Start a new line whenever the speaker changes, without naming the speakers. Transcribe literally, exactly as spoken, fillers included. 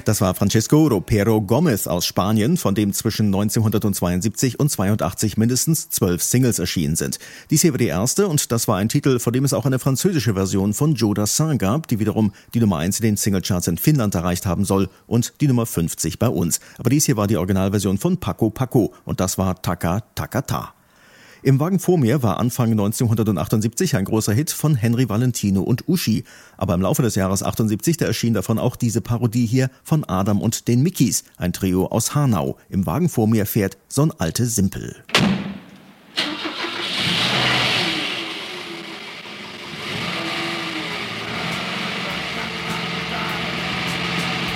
Das war Francisco Ropero Gomez aus Spanien, von dem zwischen neunzehnhundertzweiundsiebzig und zweiundachtzig mindestens zwölf Singles erschienen sind. Dies hier war die erste und das war ein Titel, von dem es auch eine französische Version von Joe Dassin gab, die wiederum die Nummer eins in den Singlecharts in Finnland erreicht haben soll und die Nummer fünfzig bei uns. Aber dies hier war die Originalversion von Paco Paco und das war Taka Taka Ta. Im Wagen vor mir war Anfang neunzehnhundertachtundsiebzig ein großer Hit von Henry Valentino und Uschi. Aber im Laufe des Jahres achtundsiebzig, da erschien davon auch diese Parodie hier von Adam und den Mickeys, ein Trio aus Hanau. Im Wagen vor mir fährt so ein alte Simpel.